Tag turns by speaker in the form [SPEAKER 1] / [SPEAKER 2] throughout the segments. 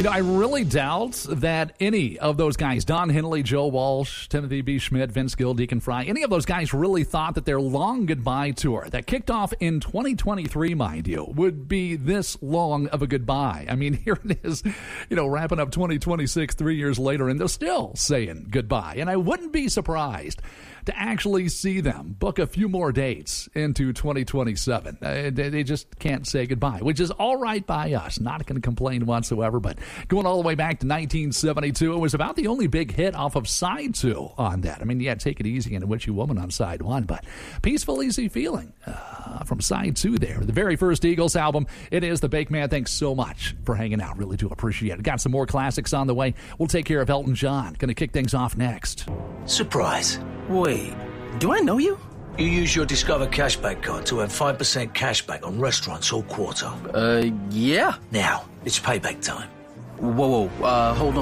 [SPEAKER 1] I really doubt that any of those guys, Don Henley, Joe Walsh, Timothy B. Schmidt, Vince Gill, Deacon Fry, any of those guys really thought that their long goodbye tour that kicked off in 2023, mind you, would be this long of a goodbye. I mean, here it is, wrapping up 2026 3 years later, and they're still saying goodbye. And I wouldn't be surprised to actually see them book a few more dates into 2027. They just can't say goodbye, which is all right by us. Not going to complain whatsoever, but going all the way back to 1972, it was about the only big hit off of side 2 on that. I mean, yeah, Take It Easy and Witchy Woman on side 1, but Peaceful Easy Feeling from side 2 there. The very first Eagles album. It is The Bake Man. Thanks so much for hanging out. Really do appreciate it. Got some more classics on the way. We'll take care of Elton John. Going to kick things off next.
[SPEAKER 2] Surprise.
[SPEAKER 3] Wait, do I know you?
[SPEAKER 2] You use your Discover Cashback card to earn 5% cashback on restaurants all quarter.
[SPEAKER 3] Yeah.
[SPEAKER 2] Now, it's payback time.
[SPEAKER 3] Whoa, hold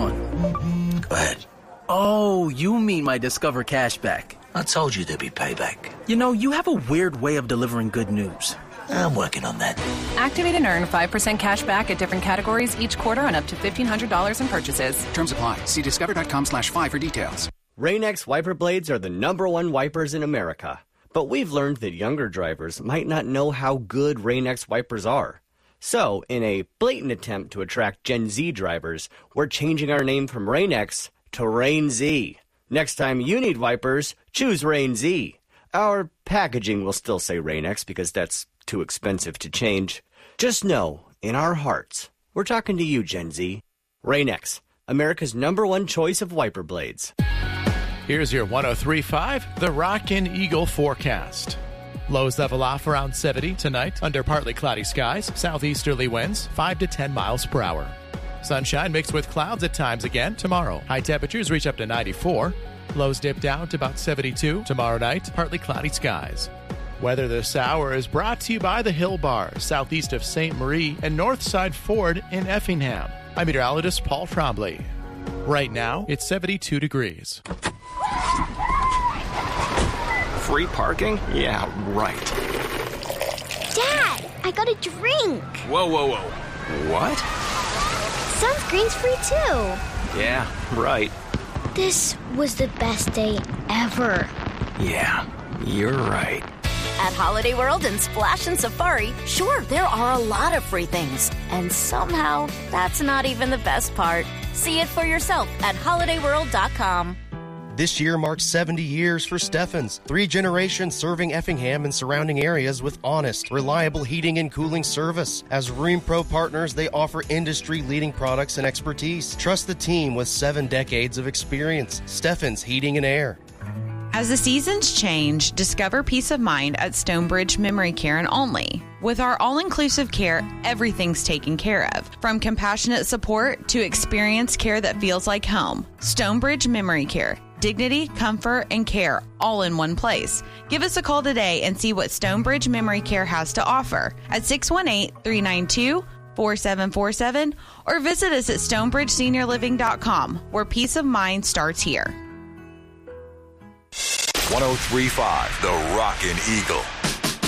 [SPEAKER 3] on.
[SPEAKER 2] Go ahead.
[SPEAKER 3] Oh, you mean my Discover Cashback.
[SPEAKER 2] I told you there'd be payback.
[SPEAKER 3] You have a weird way of delivering good news.
[SPEAKER 2] I'm working on that.
[SPEAKER 4] Activate and earn 5% cash back at different categories each quarter on up to $1,500 in purchases.
[SPEAKER 5] Terms apply. See discover.com/5 for details.
[SPEAKER 6] Rain-X wiper blades are the #1 wipers in America. But we've learned that younger drivers might not know how good Rain-X wipers are. So, in a blatant attempt to attract Gen Z drivers, we're changing our name from Rain-X to Rain-Z. Next time you need wipers, choose Rain-Z. Our packaging will still say Rain-X because that's too expensive to change. Just know, in our hearts, we're talking to you, Gen Z. Rain-X, America's #1 choice of wiper blades.
[SPEAKER 7] Here's your 103.5, the Rockin' Eagle forecast. Lows level off around 70 tonight under partly cloudy skies, southeasterly winds 5 to 10 miles per hour. Sunshine mixed with clouds at times again tomorrow. High temperatures reach up to 94. Lows dip down to about 72 tomorrow night, partly cloudy skies. Weather this hour is brought to you by the Hill Bar, southeast of St. Marie and Northside Ford in Effingham. I'm meteorologist Paul Trombley. Right now, it's 72 degrees.
[SPEAKER 8] Free parking? Yeah, right.
[SPEAKER 9] Dad, I got a drink.
[SPEAKER 8] Whoa. What?
[SPEAKER 9] Sunscreen's free too.
[SPEAKER 8] Yeah, right.
[SPEAKER 9] This was the best day ever.
[SPEAKER 8] Yeah, you're right.
[SPEAKER 10] At Holiday World and Splash and Safari, sure, there are a lot of free things. And somehow, that's not even the best part. See it for yourself at holidayworld.com.
[SPEAKER 11] This year marks 70 years for Steffens, 3 generations serving Effingham and surrounding areas with honest, reliable heating and cooling service. As Rheem Pro partners, they offer industry-leading products and expertise. Trust the team with 7 decades of experience. Steffens Heating and Air.
[SPEAKER 12] As the seasons change, discover peace of mind at Stonebridge Memory Care and Only. With our all-inclusive care, everything's taken care of. From compassionate support to experienced care that feels like home. Stonebridge Memory Care. Dignity, comfort, and care all in one place. Give us a call today and see what Stonebridge Memory Care has to offer at 618-392-4747 or visit us at stonebridgeseniorliving.com, where peace of mind starts here.
[SPEAKER 13] 103.5, the Rockin' Eagle.